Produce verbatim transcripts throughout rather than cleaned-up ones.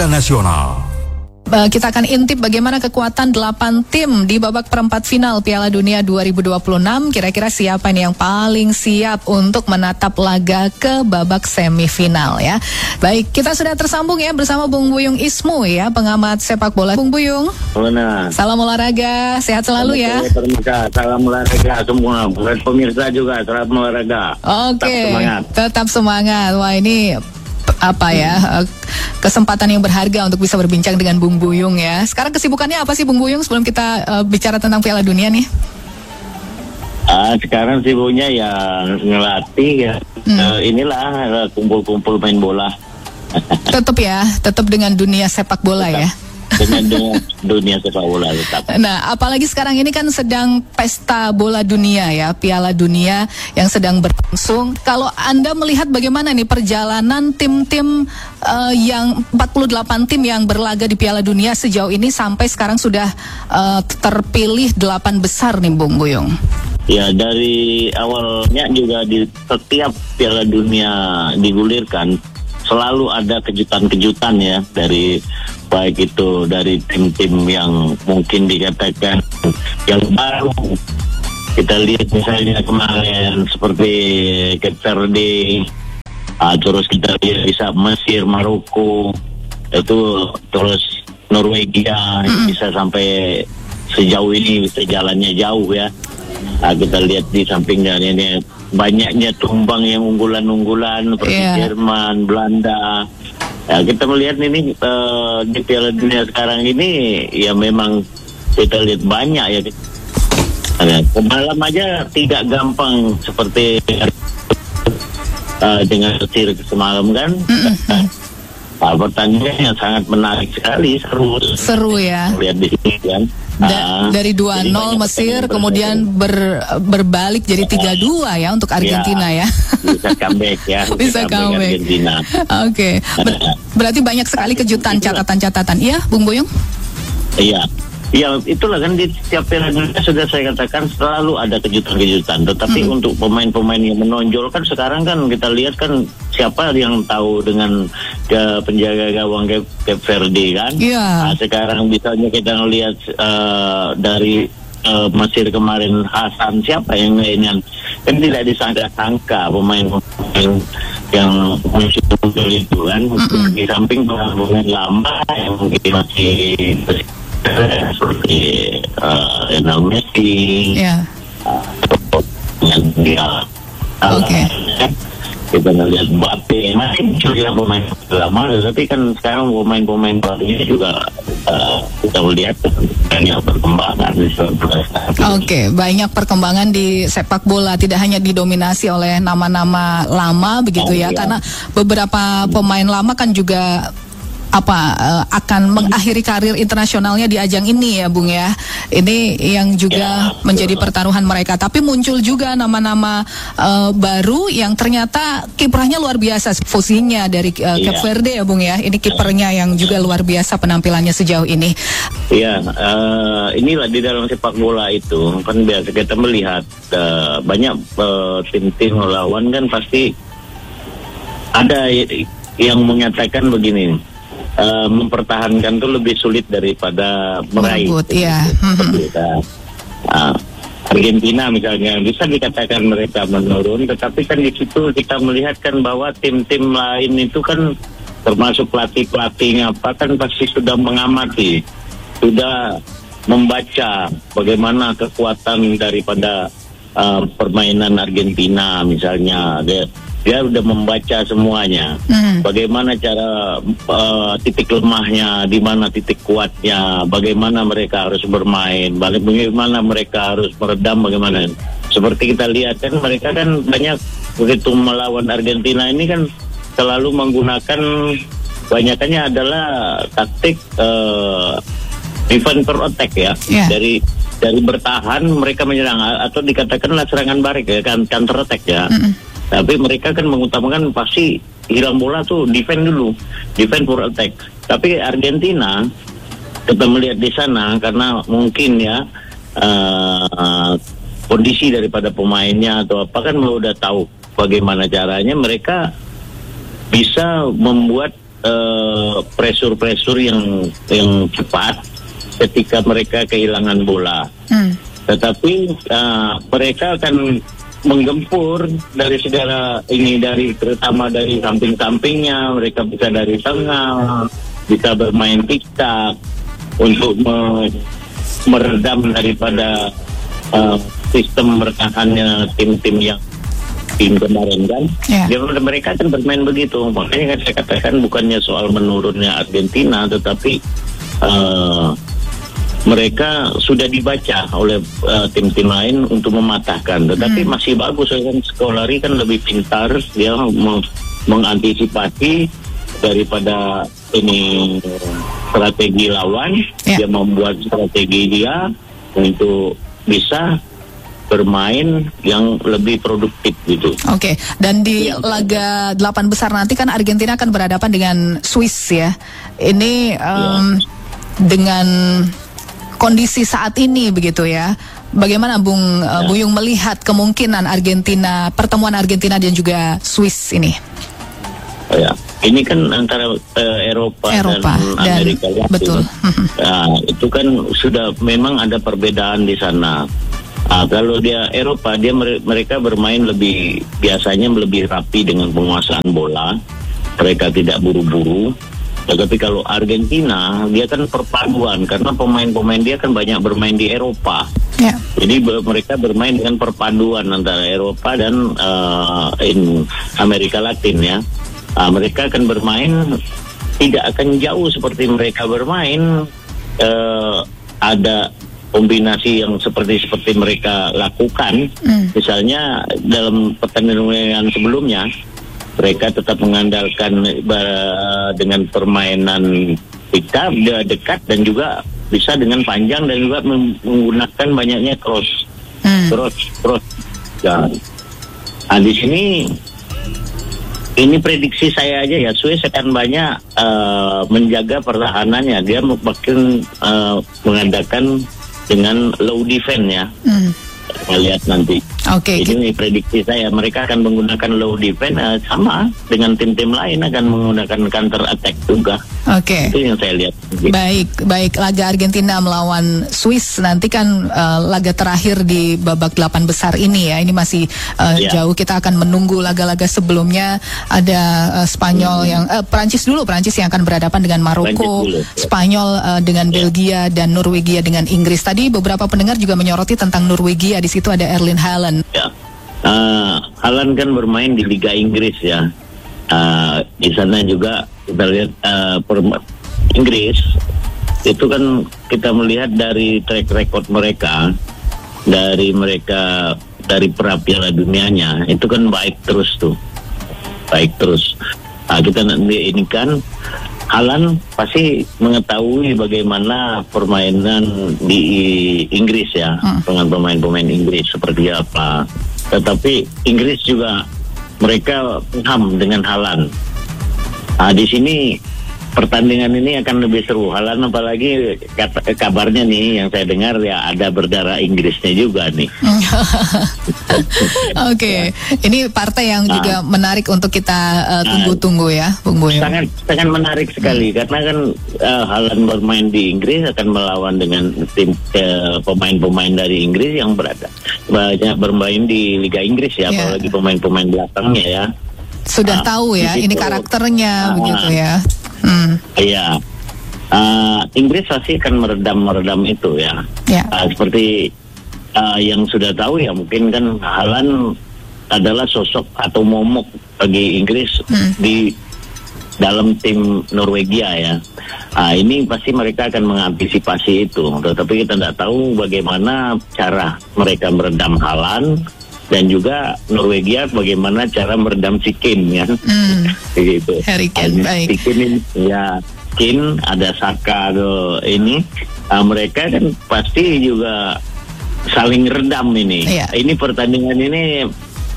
Berita Nasional. Kita akan intip bagaimana kekuatan delapan tim di babak perempat final Piala Dunia dua ribu dua puluh enam. Kira-kira siapa nih yang paling siap untuk menatap laga ke babak semifinal ya. Baik, kita sudah tersambung ya bersama Bung Buyung Ismu ya, pengamat sepak bola. Bung Buyung, Benar. Salam olahraga, sehat selalu ya. Salam olahraga semua, buat pemirsa juga salam olahraga. Oke, tetap semangat. Tetap semangat. Wah, ini apa ya, kesempatan yang berharga untuk bisa berbincang dengan Bung Buyung ya. Sekarang kesibukannya apa sih Bung Buyung sebelum kita uh, bicara tentang Piala Dunia nih? Uh, sekarang sibuknya ya ngelatih ya. Hmm. Uh, inilah uh, kumpul-kumpul main bola. Tetap ya, tetap dengan dunia sepak bola tetap. ya. Dengan dunia, dunia sepak bola tetap. Nah, apalagi sekarang ini kan sedang pesta bola dunia ya, Piala Dunia yang sedang berlangsung. Kalau Anda melihat bagaimana nih perjalanan tim-tim uh, yang empat puluh delapan tim yang berlaga di Piala Dunia sejauh ini sampai sekarang sudah uh, terpilih delapan besar nih Bung Buyung. Ya, dari awalnya juga di setiap Piala Dunia digulirkan selalu ada kejutan-kejutan ya, dari baik itu dari tim-tim yang mungkin dikatakan yang baru. Kita lihat misalnya kemarin seperti Cape Verde, uh, terus kita lihat bisa Mesir, Maroko, itu terus Norwegia mm. bisa sampai sejauh ini, bisa jalannya jauh ya. Uh, kita lihat di samping dari ini banyaknya tumbang yang unggulan-unggulan seperti yeah. Jerman, Belanda. Ya, kita melihat ini uh, di Piala Dunia sekarang ini ya memang kita lihat banyak ya. Malam aja tidak gampang seperti uh, dengan Mesir semalam kan. Mm-hmm. Nah, pertandingan yang sangat menarik sekali, seru. Seru ya. Lihat di sini kan. Da- dari dua nol Mesir kemudian ber, berbalik jadi tiga dua ya untuk Argentina ya. ya. Bisa comeback ya. Bisa comeback. Argentina. Oke. Okay. Ber- berarti banyak sekali kejutan, catatan-catatan. Iya, Bung Buyung? Iya. Ya itulah kan di setiap Piala Dunia sudah saya katakan selalu ada kejutan-kejutan. Tetapi hmm. untuk pemain-pemain yang menonjol kan sekarang kan kita lihat kan siapa yang tahu dengan ya, penjaga gawang Cape, Cape Verde kan. Yeah. Nah, sekarang misalnya kita lihat uh, dari uh, Mesir kemarin Hasan siapa yang lainnya kan tidak disangka-sangka pemain-pemain yang muncul itu kan. Mm-hmm. Di samping pemain lama yang mungkin masih seperti uh, Lionel Messi, yeah. uh, yang dia, uh, okay. kita ngelihat Mbappe, masih juga pemain lama, tapi kan sekarang pemain-pemain barunya juga uh, kita melihat banyak perkembangan. Oke, okay, banyak perkembangan di sepak bola, tidak hanya didominasi oleh nama-nama lama begitu oh, ya, iya. Karena beberapa pemain lama kan juga apa uh, akan mengakhiri karir internasionalnya di ajang ini ya Bung ya. Ini yang juga ya, menjadi pertaruhan mereka. Tapi muncul juga nama-nama uh, baru yang ternyata kiprahnya luar biasa. Fusinya dari uh, Cape Verde ya Bung ya. Ini kipernya yang juga luar biasa penampilannya sejauh ini. Iya, uh, inilah di dalam sepak bola itu kan biasa kita melihat uh, banyak uh, tim-tim lawan kan pasti ada yang menyatakan begini. Uh, mempertahankan itu lebih sulit daripada meraih. Merebut, iya. uh, Argentina misalnya bisa dikatakan mereka menurun, tetapi kan di situ kita melihat kan bahwa tim-tim lain itu kan termasuk pelatih-pelatihnya apa kan pasti sudah mengamati, sudah membaca bagaimana kekuatan daripada uh, permainan Argentina misalnya. Dia, Dia sudah membaca semuanya, mm. bagaimana cara uh, titik lemahnya, di mana titik kuatnya, bagaimana mereka harus bermain, bagaimana mereka harus meredam, bagaimana. Seperti kita lihat kan mereka kan banyak begitu melawan Argentina ini kan selalu menggunakan banyakannya adalah taktik uh, defense per attack ya, yeah. dari dari bertahan mereka menyerang atau dikatakanlah serangan balik ya, kan counter attack ya. Mm. Tapi mereka kan mengutamakan pasti hilang bola tuh defend dulu, defend for attack. Tapi Argentina kita melihat di sana karena mungkin ya uh, kondisi daripada pemainnya atau apa kan udah tahu bagaimana caranya mereka bisa membuat uh, pressure-pressure yang yang cepat ketika mereka kehilangan bola. Hmm. Tetapi uh, mereka akan menggempur dari segala ini, dari terutama dari samping-sampingnya. Mereka bisa dari tengah, bisa bermain tiktak untuk me, meredam daripada uh, sistem bertahannya tim-tim yang tim kemarin kan. Yeah. Dia, mereka kan bermain begitu. Makanya kan saya katakan bukannya soal menurunnya Argentina, tetapi uh, mereka sudah dibaca oleh uh, tim-tim lain untuk mematahkan. Tetapi hmm. masih bagus kan, Scolari kan lebih pintar, dia meng- mengantisipasi daripada ini strategi lawan. Yeah. Dia membuat strategi dia untuk bisa bermain yang lebih produktif gitu. Oke, okay. Dan di ya. laga delapan besar nanti kan Argentina akan berhadapan dengan Swiss ya. Ini um, ya. dengan kondisi saat ini begitu ya. Bagaimana Bung ya. uh, Buyung melihat kemungkinan Argentina, pertemuan Argentina dan juga Swiss ini? Oh ya, ini kan antara uh, Eropa, Eropa dan, dan Amerika Latin. Betul. Nah, itu kan sudah memang ada perbedaan di sana. Uh, kalau dia Eropa, dia mereka bermain lebih biasanya lebih rapi dengan penguasaan bola. Mereka tidak buru-buru. Tetapi kalau Argentina, dia kan perpaduan karena pemain-pemain dia kan banyak bermain di Eropa. Yeah. Jadi be- mereka bermain dengan perpaduan antara Eropa dan uh, in Amerika Latin ya. Uh, mereka akan bermain tidak akan jauh seperti mereka bermain. Uh, ada kombinasi yang seperti seperti mereka lakukan. Mm. Misalnya dalam pertandingan sebelumnya, mereka tetap mengandalkan uh, dengan permainan kita dekat dan juga bisa dengan panjang dan juga menggunakan banyaknya cross, hmm. cross, cross. Ya. Nah, di sini ini prediksi saya aja ya, Swiss akan banyak uh, menjaga pertahanannya. Dia makin uh, mengadakan dengan low defense ya. Hmm. Kita lihat nanti. Oke. Okay, ini prediksi saya, mereka akan menggunakan low defense uh, sama dengan tim-tim lain akan menggunakan counter attack juga. Oke. Okay. Itu yang saya lihat. Baik, baik. Laga Argentina melawan Swiss nanti kan uh, laga terakhir di babak delapan besar ini ya. Ini masih uh, yeah. jauh. Kita akan menunggu laga-laga sebelumnya. Ada uh, Spanyol hmm. yang uh, Prancis dulu, Prancis yang akan berhadapan dengan Maroko, dulu, ya. Spanyol uh, dengan yeah. Belgia dan Norwegia dengan Inggris. Tadi beberapa pendengar juga menyoroti tentang Norwegia. Di situ ada Erling Haaland. Ya, uh, Haaland kan bermain di Liga Inggris ya. Uh, di sana juga kita lihat uh, per- Inggris itu kan kita melihat dari track record mereka, dari mereka dari pra Piala Dunianya itu kan baik terus tuh, baik terus. Uh, kita nanti ini kan Haaland pasti mengetahui bagaimana permainan di Inggris ya, hmm. dengan pemain-pemain Inggris seperti apa. Tetapi Inggris juga mereka paham dengan Haaland. Nah, di sini pertandingan ini akan lebih seru. Haaland apalagi kata, kabarnya nih yang saya dengar ya ada berdarah Inggrisnya juga nih. Oke, okay. Ini partai yang nah, juga menarik untuk kita uh, tunggu-tunggu ya, Bung Boyo. Sangat sangat menarik sekali hmm. karena kan uh, Haaland bermain di Inggris akan melawan dengan tim uh, pemain-pemain dari Inggris yang berada banyak bermain di Liga Inggris ya, yeah. apalagi pemain-pemain belakangnya ya. Sudah uh, tahu ya, ini karakternya uh, begitu ya. Hmm. Iya, uh, Inggris pasti akan meredam-meredam itu ya. Yeah. Uh, seperti uh, yang sudah tahu ya, mungkin kan Haaland adalah sosok atau momok bagi Inggris hmm. di dalam tim Norwegia ya. Uh, ini pasti mereka akan mengantisipasi itu. Tetapi kita tidak tahu bagaimana cara mereka meredam Haaland. Dan juga Norwegia bagaimana cara meredam si Kane ya, mm. begitu. Harry Kane, baik. Si Kane ini, ya Kane ada Saka do, ini, uh, mereka kan pasti juga saling redam ini. Yeah. Ini pertandingan ini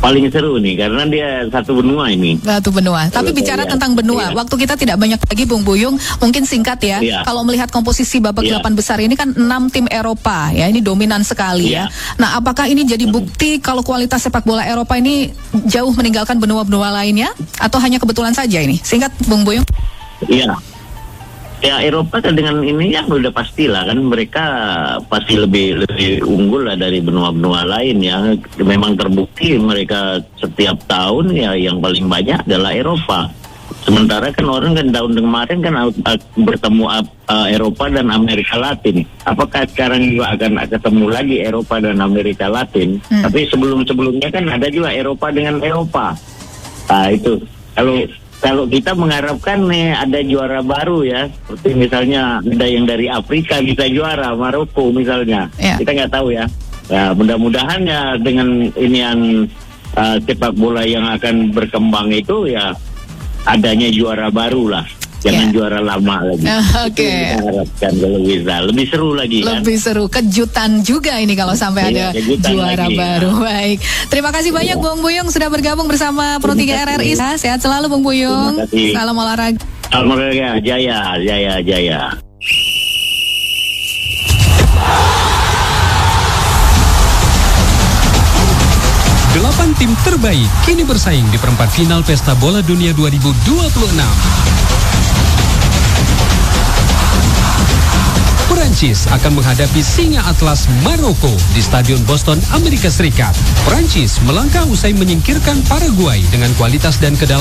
paling seru nih karena dia satu benua ini. Satu benua. Tapi Kalau bicara saya tentang lihat, benua, iya. waktu kita tidak banyak lagi Bung Buyung, mungkin singkat ya. Iya. Kalau melihat komposisi babak Iya. delapan besar ini kan enam tim Eropa ya, ini dominan sekali Iya. ya. Nah, apakah ini jadi bukti kalau kualitas sepak bola Eropa ini jauh meninggalkan benua-benua lainnya atau hanya kebetulan saja ini? Singkat Bung Buyung. Iya. Ya Eropa kan dengan ini ya udah pastilah kan mereka pasti lebih lebih unggul lah dari benua-benua lain ya. Memang terbukti mereka setiap tahun ya yang paling banyak adalah Eropa. Sementara kan orang kan tahun kemarin kan uh, bertemu uh, Eropa dan Amerika Latin. Apakah sekarang juga akan ketemu lagi Eropa dan Amerika Latin? Hmm. Tapi sebelum-sebelumnya kan ada juga Eropa dengan Eropa. Nah itu kalau Kalau kita mengharapkan nih ada juara baru ya, seperti misalnya ada yang dari Afrika bisa juara, Maroko misalnya, Ya. kita nggak tahu ya. Ya mudah-mudahan ya dengan inian uh, sepak bola yang akan berkembang itu ya adanya juara baru lah, jangan Ya. juara lama lagi. Oke. Itu yang kita harapkan kalau bisa, lebih seru lagi kan. Lebih seru, kejutan juga ini kalau sampai Iya, ada kejutan juara lagi, baru. ya. Baik, terima kasih banyak Iya. Bung Buyung sudah bergabung bersama Pro tiga Terima R R I. kasih. Sehat selalu Bung Buyung. Terima kasih. Salam olahraga. Alhamdulillah, jaya, jaya, jaya. Delapan tim terbaik kini bersaing di perempat final Pesta Bola Dunia dua ribu dua puluh enam. Perancis akan menghadapi Singa Atlas Maroko di Stadion Boston, Amerika Serikat. Perancis melangkah usai menyingkirkan Paraguay dengan kualitas dan kedalaman